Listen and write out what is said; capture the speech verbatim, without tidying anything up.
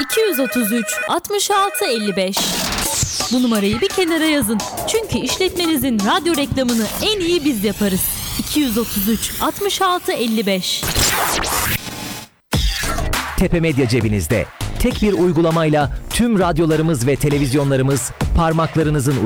iki yüz otuz üç altmış altı elli beş. Bu numarayı bir kenara yazın. Çünkü işletmenizin radyo reklamını en iyi biz yaparız. iki yüz otuz üç altmış altı elli beş. Tepe Medya cebinizde. Tek bir uygulamayla tüm radyolarımız ve televizyonlarımız parmaklarınızın